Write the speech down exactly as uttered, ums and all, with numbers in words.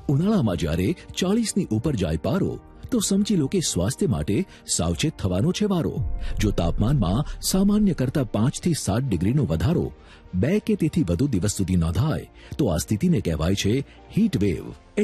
ઉનાળામાં જ્યારે ચાલીસની ઉપર જાય પારો તો સમજી લો કે સ્વાસ્થ્ય માટે સાવચેત થવાનો છે વારો. જો તાપમાનમાં સામાન્ય કરતા પાંચ થી સાત ડિગ્રીનો વધારો બે કે તેથી વધુ દિવસ સુધી નોંધાય તો આ સ્થિતિને કહેવાય છે હીટ વેવ.